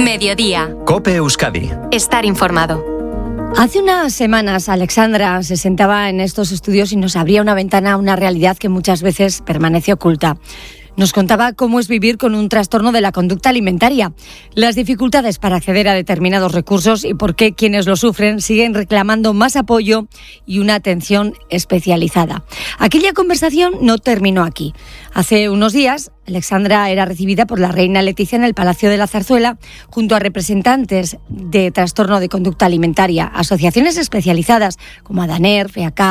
Mediodía. COPE Euskadi. Estar informado. Hace unas semanas Alexandra se sentaba en estos estudios y nos abría una ventana a una realidad que muchas veces permanece oculta. Nos contaba cómo es vivir con un trastorno de la conducta alimentaria, las dificultades para acceder a determinados recursos y por qué quienes lo sufren siguen reclamando más apoyo y una atención especializada. Aquella conversación no terminó aquí. Hace unos días, Alexandra era recibida por la reina Leticia en el Palacio de la Zarzuela junto a representantes de trastorno de conducta alimentaria, asociaciones especializadas como Adaner, FEACA,